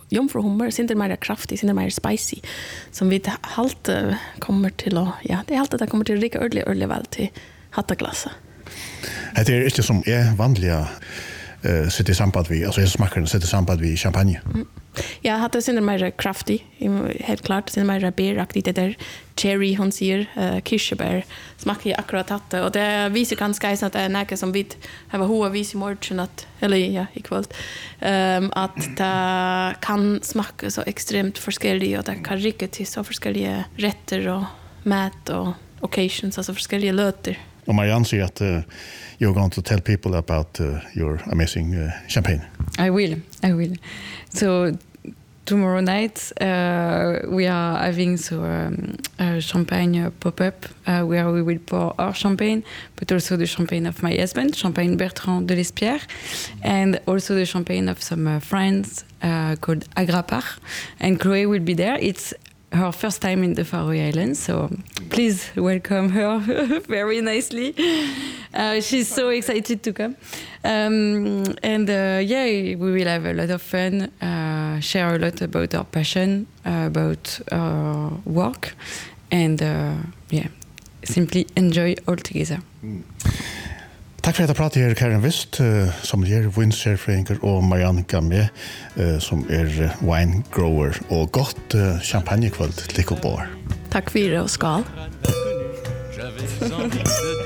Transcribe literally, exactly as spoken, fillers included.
jomfruhummer, sin det mer kraftig, sin det mer spicy, som vi halt kommer till att, ja, det är alltid det kommer till rika ordentligt ordentligt väl till hattaglasset. Det är inte som är vanliga uh, sitter i samband vi, alltså jag smakar sitter i samband vi champagne. Mm. Ja, hade sin mer kraftig, helt klart, sin mer beeraktigt, det där cherry hon säger, uh, kirsebär smakar ju akkurat hatta, och det visar ganska att det är något som vi har hoa vis i morgon att, eller ja, ikväll, um, att det kan smaka så extremt forskjellig, och det kan rycka till så forskjelliga rätter och mat och occasions, alltså forskjelliga löter. Och Marianne säger att uh, you're going to tell people about uh, your amazing uh, champagne. I will, I will. So tomorrow night uh, we are having so um, a champagne pop-up uh, where we will pour our champagne, but also the champagne of my husband, Champagne Bertrand de Lespierre, and also the champagne of some uh, friends uh, called Agrapar. And Chloé will be there. It's her first time in the Faroe Islands, so please welcome her very nicely. Uh, she's so excited to come. Um, and uh, yeah, we will have a lot of fun, uh, share a lot about our passion, uh, about our work, and uh, yeah, simply enjoy all together. Mm. Tack för att jag pratade här, Karen Wist, uh, som är vindscherfringer, och Marianne Gamé, uh, som är wine grower, och gott uh, champagnekväll till Lyckobor. Tack för det och skål.